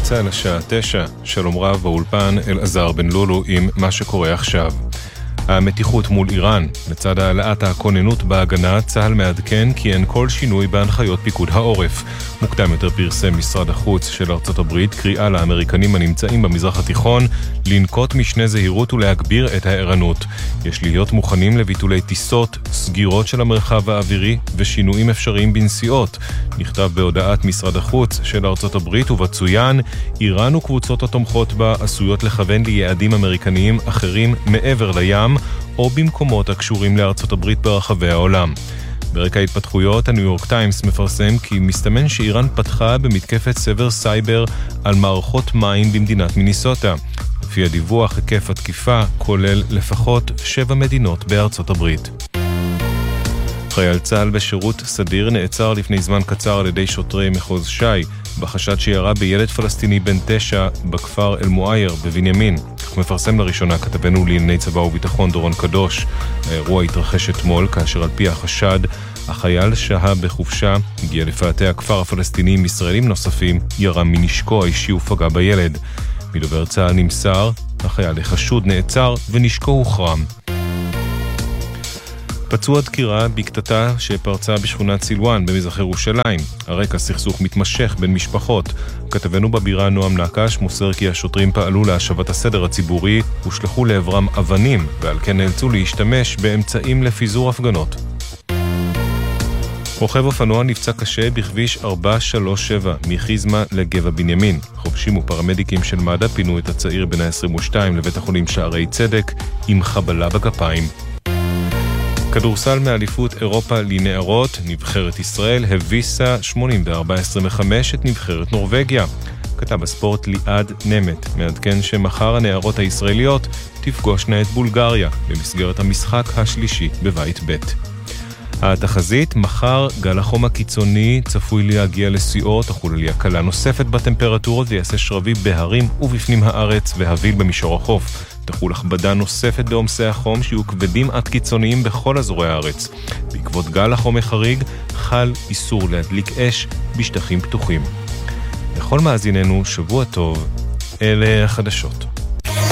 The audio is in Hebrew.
צהל השעה 9, שלום רב באולפן אלעזר בן לולו עם מה שקורה עכשיו. המתיחות מול איראן, לצד העלאת הכוננות בהגנה, צהל מעדכן כי אין כל שינוי בהנחיות פיקוד העורף. מוקדם יותר פרסם משרד החוץ של ארצות הברית קריאה לאמריקנים הנמצאים במזרח התיכון לנקוט משנה זהירות ולהגביר את הערנות. יש להיות מוכנים לביטולי טיסות, סגירות של המרחב האווירי ושינויים אפשריים בנסיעות. נכתב בהודעת משרד החוץ של ארצות הברית ובצוין, איראן וקבוצות התומכות בה עשויות לכוון ליעדים אמריקניים אחרים מעבר לים או במקומות הקשורים לארצות הברית ברחבי העולם. ברקע ההתפתחויות, הניו יורק טיימס מפרסם כי מסתמן שאיראן פתחה במתקפת סבר סייבר על מערכות מים במדינת מיניסוטה. לפי הדיווח, היקף התקיפה כולל לפחות 7 מדינות בארצות הברית. חייל צה"ל בשירות סדיר נעצר לפני זמן קצר על ידי שוטרי מחוז ש"י, בחשד שירה בילד פלסטיני בן 9 בכפר אל-מועייר בבנימין. כך מפרסם לראשונה כתבנו לענייני צבא וביטחון דורון קדוש. האירוע התרחש אתמול כאשר על פי החשד החייל שהה בחופשה, הגיע לפאתי הכפר הפלסטיני עם ישראלים נוספים, ירה מנשקו האישי ופגע בילד. מדובר צה"ל נמסר, החייל החשוד נעצר ונשקו הוחרם. פצוע דקירה בקטטה שפרצה בשכונת סילואן במזרח ירושלים. הרקע סכסוך מתמשך בין משפחות. כתבנו בבירה נועם נקש מוסר כי השוטרים פעלו להשבת הסדר הציבורי ושלחו לעברם אבנים, ועל כן נאלצו להשתמש באמצעים לפיזור הפגנות. רוכב אופנוע נפצע קשה בכביש 437 מחיזמה לגבע בנימין. חובשים ופרמדיקים של מד"א פינו את הצעיר בן ה-22 לבית החולים שערי צדק עם חבלה בגפיים. כדורסל מאליפות אירופה לנערות, נבחרת ישראל הביסה 84-25 את נבחרת נורווגיה. כתב הספורט ליעד נמת, מעדכן שמחר הנערות הישראליות תפגושנה את בולגריה במסגרת המשחק השלישי בבית ב'. התחזית, מחר גל החום הקיצוני צפוי להגיע לשיאו, תחול עלייה קלה נוספת בטמפרטורות ויעשה שרבי בהרים ובפנים הארץ והביל במישור החוף. תחול הכבדה נוספת בעומסי החום שיהיו כבדים עד קיצוניים בכל אזורי הארץ. בעקבות גל החום החריג חל איסור להדליק אש בשטחים פתוחים. לכל מאזיננו שבוע טוב, אלה החדשות.